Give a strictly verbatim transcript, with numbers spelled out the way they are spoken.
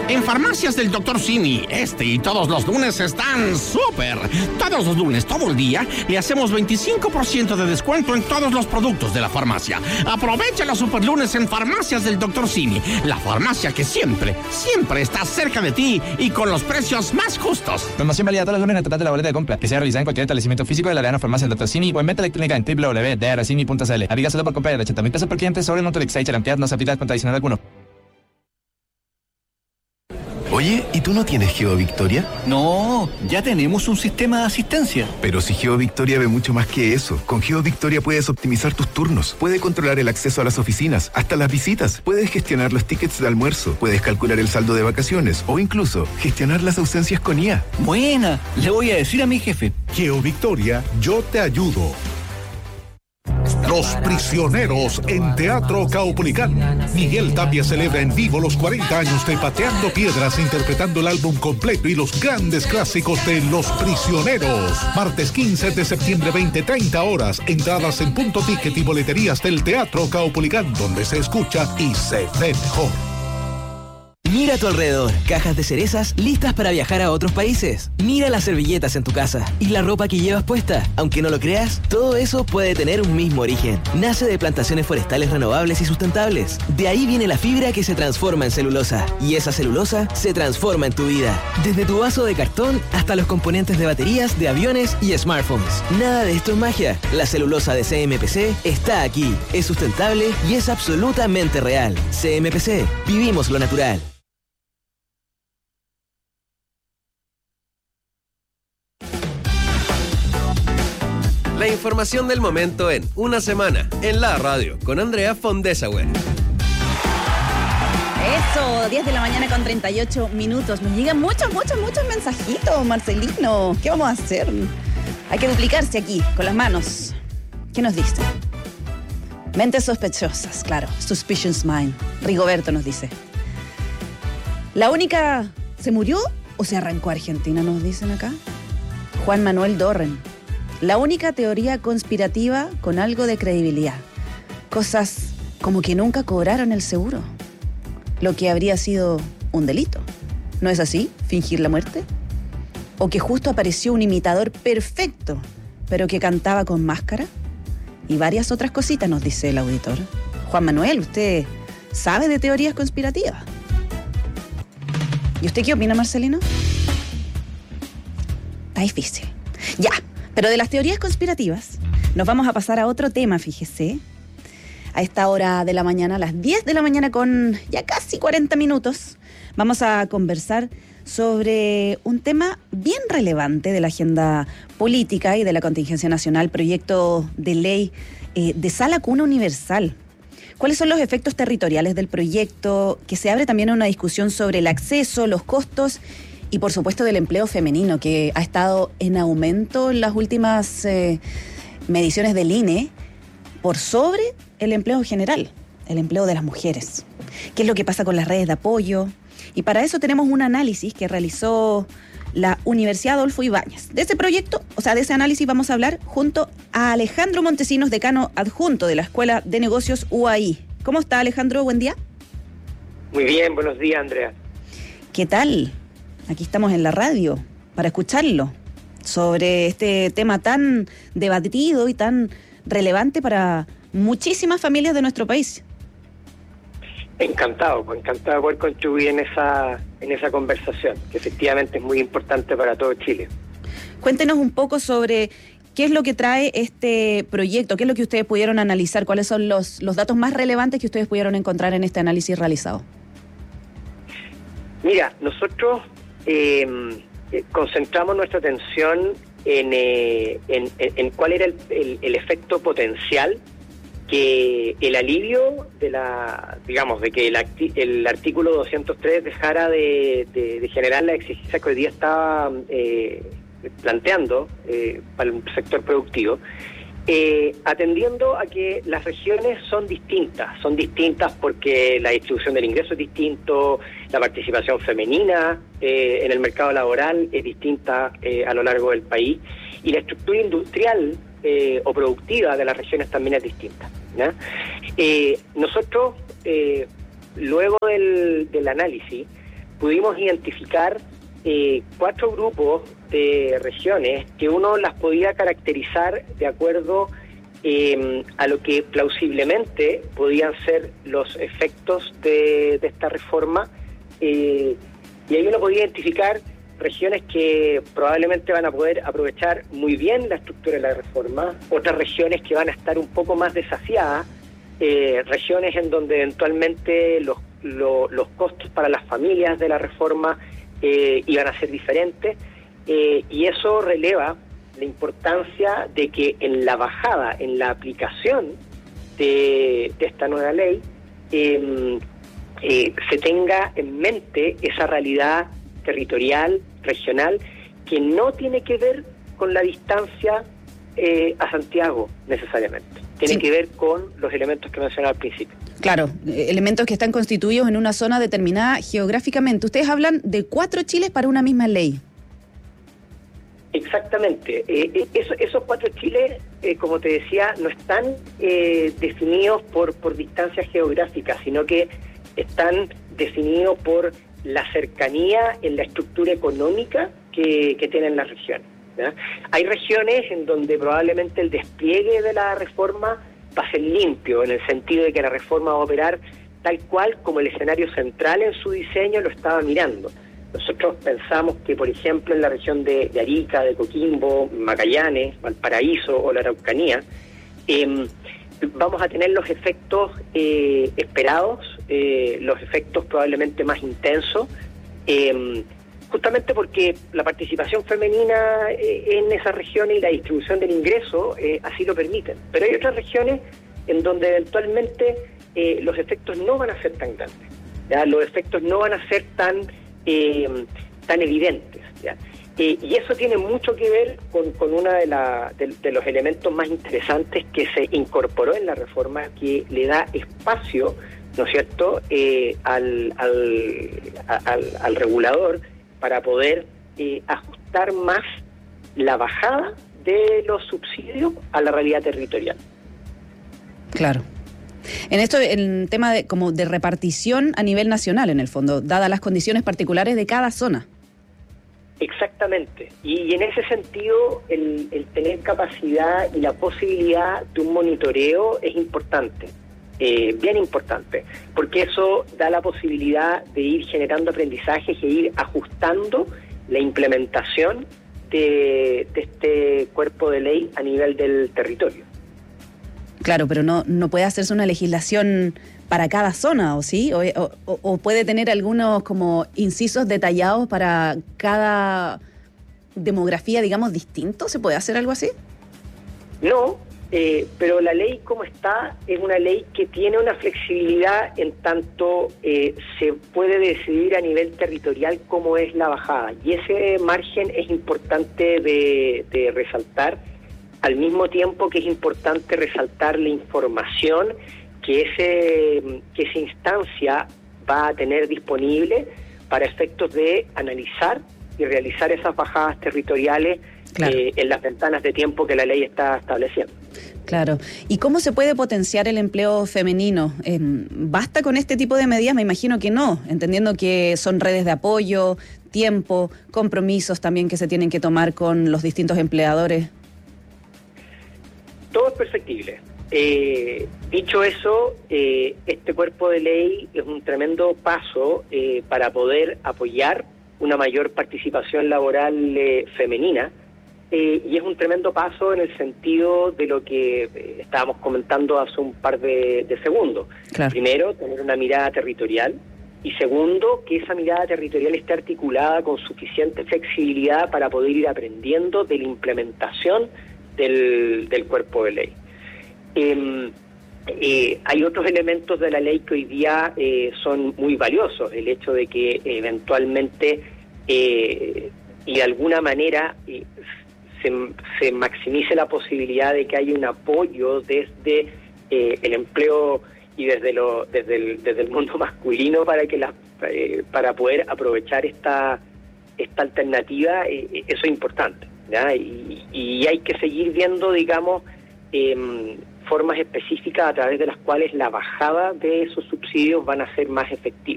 En Farmacias del doctor Simi, este y todos los lunes están súper. Todos los lunes, todo el día, le hacemos veinticinco por ciento de descuento en todos los productos de la farmacia. Aprovecha los super lunes en Farmacias del doctor Simi, la farmacia que siempre, siempre está cerca de ti y con los precios más justos. Promoción válida todos los lunes en el total de la boleta de compra, que sea realizada en cualquier establecimiento físico de la Arena Farmacia del doctor Simi o en venta electrónica en doble u doble u doble u punto d r simi punto c l. Aplica solo por compra de ochenta mil pesos por cliente sobre un Nutrilix y cantidad no se aplica con tradicional alguno. Oye, ¿y tú no tienes GeoVictoria? No, ya tenemos un sistema de asistencia. Pero si GeoVictoria ve mucho más que eso. Con GeoVictoria puedes optimizar tus turnos, puedes controlar el acceso a las oficinas, hasta las visitas, puedes gestionar los tickets de almuerzo, puedes calcular el saldo de vacaciones o incluso gestionar las ausencias con I A. Buena, le voy a decir a mi jefe. GeoVictoria, yo te ayudo. Los Prisioneros en Teatro Caupolicán. Miguel Tapia celebra en vivo los cuarenta años de Pateando Piedras, interpretando el álbum completo y los grandes clásicos de Los Prisioneros. Martes quince de septiembre, veinte treinta horas. Entradas en Punto Ticket y boleterías del Teatro Caupolicán, donde se escucha y se ve mejor. Mira a tu alrededor, cajas de cerezas listas para viajar a otros países. Mira las servilletas en tu casa y la ropa que llevas puesta. Aunque no lo creas, todo eso puede tener un mismo origen. Nace de plantaciones forestales renovables y sustentables. De ahí viene la fibra que se transforma en celulosa. Y esa celulosa se transforma en tu vida. Desde tu vaso de cartón hasta los componentes de baterías, de aviones y smartphones. Nada de esto es magia. La celulosa de C M P C está aquí. Es sustentable y es absolutamente real. C M P C. Vivimos lo natural. La información del momento en Una Semana, en la radio, con Andrea Fondesauer. Eso, diez de la mañana con treinta y ocho minutos. Nos llegan muchos, muchos, muchos mensajitos, Marcelino. ¿Qué vamos a hacer? Hay que duplicarse aquí, con las manos. ¿Qué nos dice? Mentes sospechosas, claro. Suspicious mind. Rigoberto nos dice. ¿La única se murió o se arrancó a Argentina, nos dicen acá? Juan Manuel Dorren. La única teoría conspirativa con algo de credibilidad. Cosas como que nunca cobraron el seguro. Lo que habría sido un delito. ¿No es así? ¿Fingir la muerte? ¿O que justo apareció un imitador perfecto, pero que cantaba con máscara? Y varias otras cositas, nos dice el auditor. Juan Manuel, ¿usted sabe de teorías conspirativas? ¿Y usted qué opina, Marcelino? Está difícil. Ya. Pero de las teorías conspirativas, nos vamos a pasar a otro tema, fíjese. A esta hora de la mañana, a las diez de la mañana con ya casi cuarenta minutos, vamos a conversar sobre un tema bien relevante de la agenda política y de la contingencia nacional, proyecto de ley eh, de Sala Cuna Universal. ¿Cuáles son los efectos territoriales del proyecto? Que se abre también una discusión sobre el acceso, los costos y por supuesto del empleo femenino, que ha estado en aumento en las últimas eh, mediciones del I N E por sobre el empleo general, el empleo de las mujeres. ¿Qué es lo que pasa con las redes de apoyo? Y para eso tenemos un análisis que realizó la Universidad Adolfo Ibáñez. De ese proyecto, o sea, de ese análisis vamos a hablar junto a Alejandro Montesinos, decano adjunto de la Escuela de Negocios U A I. ¿Cómo está, Alejandro? Buen día. Muy bien, buenos días, Andrea. ¿Qué tal? Aquí estamos en la radio para escucharlo sobre este tema tan debatido y tan relevante para muchísimas familias de nuestro país. Encantado, pues encantado de poder contribuir en esa, en esa conversación, que efectivamente es muy importante para todo Chile. Cuéntenos un poco sobre qué es lo que trae este proyecto, qué es lo que ustedes pudieron analizar, cuáles son los, los datos más relevantes que ustedes pudieron encontrar en este análisis realizado. Mira, nosotros eh, concentramos nuestra atención en, eh, en, en, en cuál era el, el, el efecto potencial que el alivio de la, digamos, de que el, el artículo doscientos tres dejara de, de, de generar la exigencia que hoy día estaba eh, planteando eh, para el sector productivo, eh, atendiendo a que las regiones son distintas, son distintas porque la distribución del ingreso es distinto, la participación femenina eh, en el mercado laboral es distinta eh, a lo largo del país, y la estructura industrial eh, o productiva de las regiones también es distinta, ¿no? Eh, nosotros, eh, luego del, del análisis, pudimos identificar eh, cuatro grupos de regiones que uno las podía caracterizar de acuerdo eh, a lo que plausiblemente podían ser los efectos de, de esta reforma, eh, y ahí uno podía identificar regiones que probablemente van a poder aprovechar muy bien la estructura de la reforma, otras regiones que van a estar un poco más desafiadas, eh, regiones en donde eventualmente los, lo, los costos para las familias de la reforma eh, iban a ser diferentes, eh, y eso releva la importancia de que en la bajada, en la aplicación de, de esta nueva ley, eh, eh, se tenga en mente esa realidad territorial, regional, que no tiene que ver con la distancia eh, a Santiago necesariamente. Tiene sí. que ver con los elementos que mencionaba al principio. Claro, elementos que están constituidos en una zona determinada geográficamente. Ustedes hablan de cuatro Chiles para una misma ley. Exactamente. Eh, eso, esos cuatro Chiles, eh, como te decía, no están eh, definidos por, por distancias geográficas, sino que están definidos por la cercanía en la estructura económica que, que tienen las regiones, ¿ya? Hay regiones en donde probablemente el despliegue de la reforma va a ser limpio, en el sentido de que la reforma va a operar tal cual como el escenario central en su diseño lo estaba mirando. Nosotros pensamos que, por ejemplo, en la región de, de Arica, de Coquimbo, Magallanes, Valparaíso o la Araucanía, eh, vamos a tener los efectos eh, esperados, eh, los efectos probablemente más intensos, eh, justamente porque la participación femenina eh, en esas regiones y la distribución del ingreso eh, así lo permiten. Pero hay otras regiones en donde eventualmente eh, los efectos no van a ser tan grandes, ¿ya? Los efectos no van a ser tan, eh, tan evidentes, ¿ya? Eh, y eso tiene mucho que ver con, con uno de, la, de, de los elementos más interesantes que se incorporó en la reforma, que le da espacio, ¿no es cierto?, eh, al, al, al, al regulador para poder eh, ajustar más la bajada de los subsidios a la realidad territorial. Claro. En esto, el tema de, como de repartición a nivel nacional, en el fondo, dadas las condiciones particulares de cada zona. Exactamente, y, y en ese sentido el, el tener capacidad y la posibilidad de un monitoreo es importante, eh, bien importante, porque eso da la posibilidad de ir generando aprendizajes e ir ajustando la implementación de, de este cuerpo de ley a nivel del territorio. Claro, pero no, no puede hacerse una legislación para cada zona, ¿o sí? O, o, o puede tener algunos como incisos detallados para cada demografía, digamos, distinto. ¿Se puede hacer algo así? No, eh, pero la ley como está es una ley que tiene una flexibilidad en tanto eh, se puede decidir a nivel territorial cómo es la bajada. Y ese margen es importante de, de resaltar, al mismo tiempo que es importante resaltar la información que ese que esa instancia va a tener disponible para efectos de analizar y realizar esas bajadas territoriales, claro, eh, en las ventanas de tiempo que la ley está estableciendo. Claro. ¿Y cómo se puede potenciar el empleo femenino? Eh, ¿Basta con este tipo de medidas? Me imagino que no, entendiendo que son redes de apoyo, tiempo, compromisos también que se tienen que tomar con los distintos empleadores. Todo es perfectible. Eh, dicho eso, eh, este cuerpo de ley es un tremendo paso eh, para poder apoyar una mayor participación laboral eh, femenina, eh, y es un tremendo paso en el sentido de lo que eh, estábamos comentando hace un par de, de segundos. Claro. Primero, tener una mirada territorial, y segundo, que esa mirada territorial esté articulada con suficiente flexibilidad para poder ir aprendiendo de la implementación del, del cuerpo de ley. Eh, eh, hay otros elementos de la ley que hoy día eh, son muy valiosos. El hecho de que eventualmente eh, y de alguna manera eh, se, se maximice la posibilidad de que haya un apoyo desde eh, el empleo y desde lo desde el, desde el mundo masculino para que las eh, para poder aprovechar esta esta alternativa. Eh, eso es importante, ¿ya? Y, y hay que seguir viendo, digamos, eh, formas específicas a través de las cuales la bajada de esos subsidios van a ser más efectivas.